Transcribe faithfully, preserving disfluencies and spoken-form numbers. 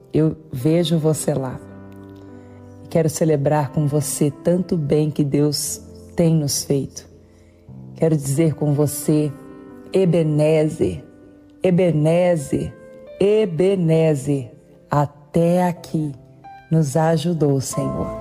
eu vejo você lá. Quero celebrar com você tanto bem que Deus tem nos feito. Quero dizer com você, Ebenezer, Ebenezer, Ebenezer, até aqui nos ajudou, Senhor.